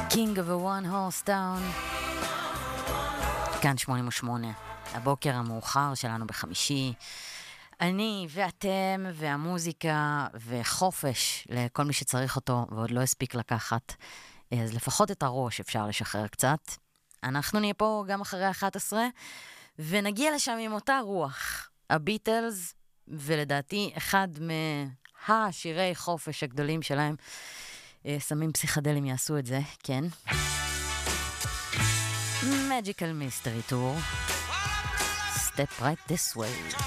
King of a One Horse Town. כאן 88, הבוקר המאוחר שלנו בחמישי. אני ואתם והמוזיקה וחופש לכל מי שצריך אותו ועוד לא הספיק לקחת. אז לפחות את הראש אפשר לשחרר קצת. אנחנו נהיה פה גם אחרי 11 ונגיע לשם עם אותה רוח. הביטלס, ולדעתי אחד מהשירי חופש הגדולים שלהם, סמים פסיכדלים יעשו את זה, כן. Magical Mystery Tour. Step right this way.